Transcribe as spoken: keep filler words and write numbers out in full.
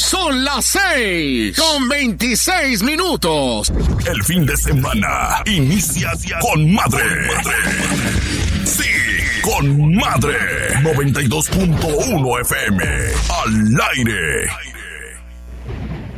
Son las seis con veintiséis minutos. El fin de semana inicia con madre. Sí, con madre. noventa y dos punto uno F M. Al aire.